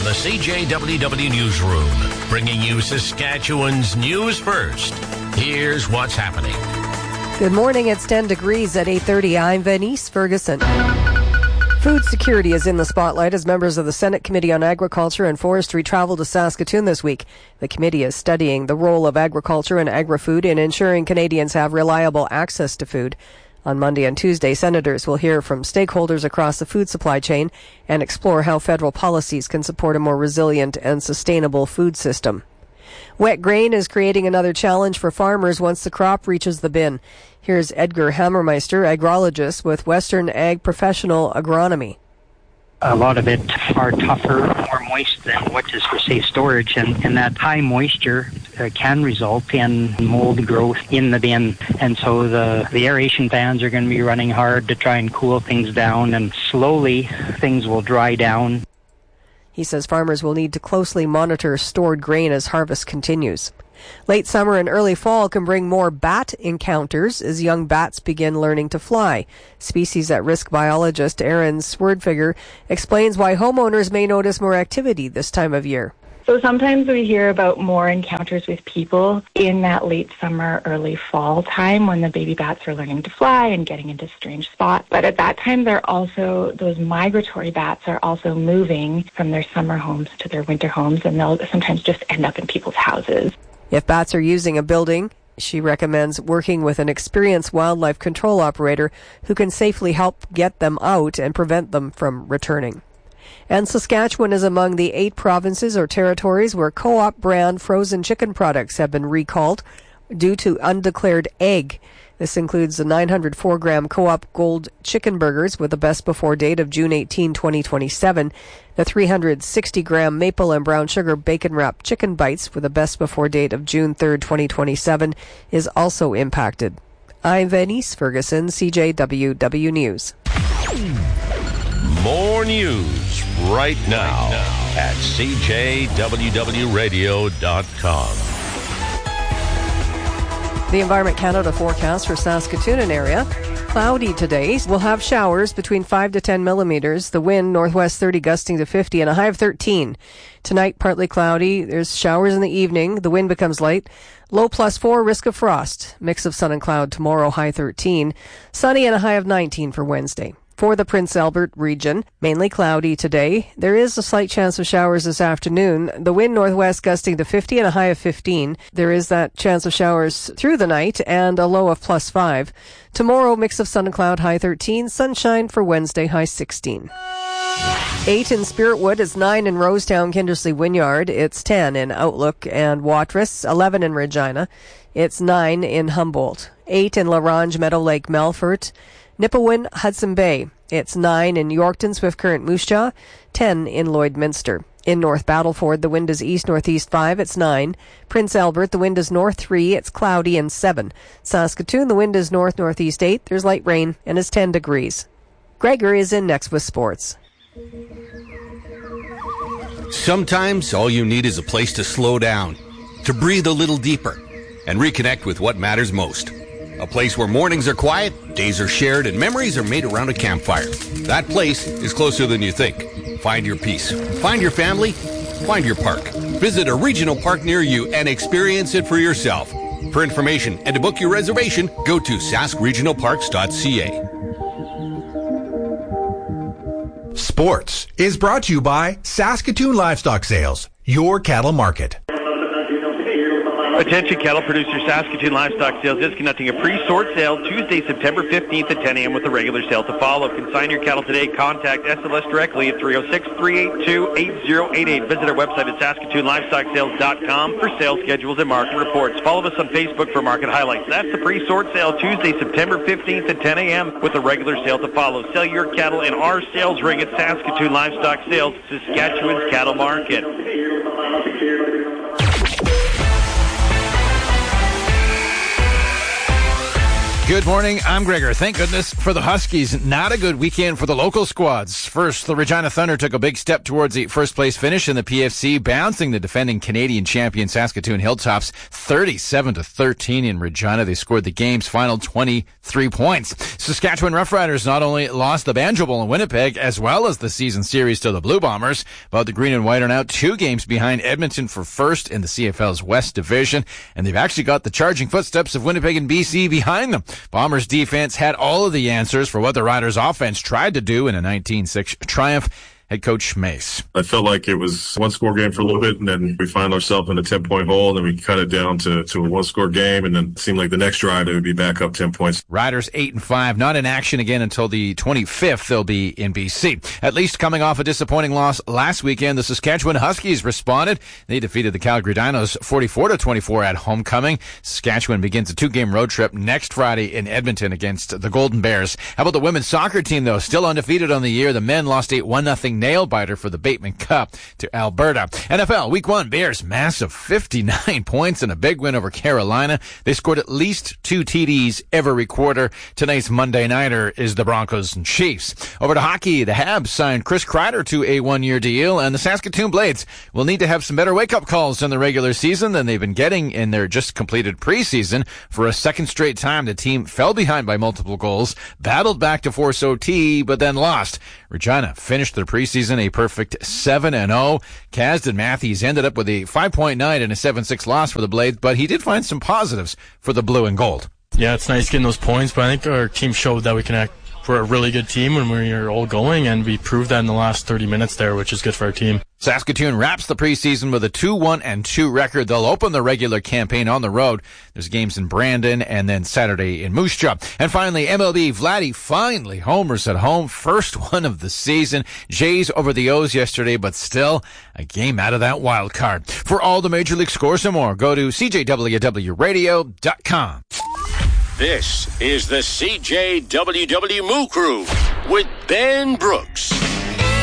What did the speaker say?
the CJWW Newsroom, bringing you Saskatchewan's news first. Here's what's happening. Good morning. It's 10 degrees at 8:30. I'm Venice Ferguson. Food security is in the spotlight as members of the Senate Committee on Agriculture and Forestry travel to Saskatoon this week. The committee is studying the role of agriculture and agri-food in ensuring Canadians have reliable access to food. On Monday and Tuesday, senators will hear from stakeholders across the food supply chain and explore how federal policies can support a more resilient and sustainable food system. Wet grain is creating another challenge for farmers once the crop reaches the bin. Here's Edgar Hammermeister, agrologist with Western Ag Professional Agronomy. A lot of it are tougher, more moist than what is for safe storage, and that high moisture can result in mold growth in the bin. And so the aeration fans are going to be running hard to try and cool things down, and slowly things will dry down. He says farmers will need to closely monitor stored grain as harvest continues. Late summer and early fall can bring more bat encounters as young bats begin learning to fly. Species at risk biologist Erin Swerdfiger explains why homeowners may notice more activity this time of year. So sometimes we hear about more encounters with people in that late summer, early fall time when the baby bats are learning to fly and getting into strange spots. But at that time, those migratory bats are also moving from their summer homes to their winter homes, and they'll sometimes just end up in people's houses. If bats are using a building, she recommends working with an experienced wildlife control operator who can safely help get them out and prevent them from returning. And Saskatchewan is among the 8 provinces or territories where Co-op brand frozen chicken products have been recalled due to undeclared egg. This includes the 904-gram Co-op Gold chicken burgers with a best before date of June 18, 2027. The 360-gram maple and brown sugar bacon-wrapped chicken bites with a best before date of June 3, 2027 is also impacted. I'm Venice Ferguson, CJWW News. More news right now at CJWWRadio.com. The Environment Canada forecast for Saskatoon and area. Cloudy today. We'll have showers between 5 to 10 millimeters. The wind northwest 30 gusting to 50 and a high of 13. Tonight partly cloudy. There's showers in the evening. The wind becomes light. Low +4, risk of frost. Mix of sun and cloud tomorrow, high 13. Sunny and a high of 19 for Wednesday. For the Prince Albert region, mainly cloudy today. There is a slight chance of showers this afternoon. The wind northwest gusting to 50 and a high of 15. There is that chance of showers through the night and a low of +5. Tomorrow, mix of sun and cloud, high 13. Sunshine for Wednesday, high 16. 8 in Spiritwood. It's 9 in Rosetown, Kindersley Wynyard. It's 10 in Outlook and Watrous. 11 in Regina. It's 9 in Humboldt. 8 in La Ronge, Meadow Lake, Melfort. Nipawin, Hudson Bay. It's 9 in Yorkton, Swift Current, Moose Jaw. 10 in Lloydminster. In North Battleford, the wind is east-northeast 5. It's 9. Prince Albert, the wind is north 3. It's cloudy and 7. Saskatoon, the wind is north-northeast 8. There's light rain and it's 10 degrees. Gregor is in next with sports. Sometimes all you need is a place to slow down, to breathe a little deeper, and reconnect with what matters most. A place where mornings are quiet, days are shared, and memories are made around a campfire. That place is closer than you think. Find your peace. Find your family. Find your park. Visit a regional park near you and experience it for yourself. For information and to book your reservation, go to saskregionalparks.ca. Sports is brought to you by Saskatoon Livestock Sales, your cattle market. Attention cattle producer, Saskatoon Livestock Sales is conducting a pre-sort sale Tuesday, September 15th at 10 a.m. with a regular sale to follow. Consign your cattle today. Contact SLS directly at 306-382-8088. Visit our website at SaskatoonLivestockSales.com for sales schedules and market reports. Follow us on Facebook for market highlights. That's the pre-sort sale Tuesday, September 15th at 10 a.m. with a regular sale to follow. Sell your cattle in our sales ring at Saskatoon Livestock Sales, Saskatchewan's cattle market. Good morning, I'm Gregor. Thank goodness for the Huskies. Not a good weekend for the local squads. First, the Regina Thunder took a big step towards the first-place finish in the PFC, bouncing the defending Canadian champion Saskatoon Hilltops 37-13 in Regina. They scored the game's final 23 points. Saskatchewan Roughriders not only lost the Banjo Bowl in Winnipeg, as well as the season series to the Blue Bombers, but the Green and White are now 2 games behind Edmonton for first in the CFL's West Division, and they've actually got the charging footsteps of Winnipeg and BC behind them. Bombers defense had all of the answers for what the Riders offense tried to do in a 19-6 triumph. Head coach Mace. I felt like it was one-score game for a little bit, and then we find ourselves in a 10-point hole, and then we cut it down to a one-score game, and then it seemed like the next drive, it would be back up 10 points. Riders 8-5, not in action again until the 25th. They'll be in BC. At least coming off a disappointing loss last weekend, the Saskatchewan Huskies responded. They defeated the Calgary Dinos 44-24 at homecoming. Saskatchewan begins a 2-game road trip next Friday in Edmonton against the Golden Bears. How about the women's soccer team, though? Still undefeated on the year. The men lost 1-0 nail-biter for the Bateman Cup to Alberta. NFL, Week 1, Bears, massive 59 points and a big win over Carolina. They scored at least 2 TDs every quarter. Tonight's Monday Nighter is the Broncos and Chiefs. Over to hockey, the Habs signed Chris Kreider to a 1-year deal, and the Saskatoon Blades will need to have some better wake-up calls in the regular season than they've been getting in their just completed preseason. For a second straight time, the team fell behind by multiple goals, battled back to force OT, but then lost. Regina finished their preseason a perfect 7-0. Kasdan Matthews ended up with a 5.9 and a 7-6 loss for the Blades, but he did find some positives for the blue and gold. Yeah, it's nice getting those points, but I think our team showed that we can act. We're a really good team when we're all going, and we proved that in the last 30 minutes there, which is good for our team. Saskatoon wraps the preseason with a 2-1-2 record. They'll open the regular campaign on the road. There's games in Brandon and then Saturday in Moose Jaw. And finally, MLB, Vladdy finally homers at home. First one of the season. Jays over the O's yesterday, but still a game out of that wild card. For all the Major League scores and more, go to CJWWRadio.com. This is the CJWW Moo Crew with Ben Brooks.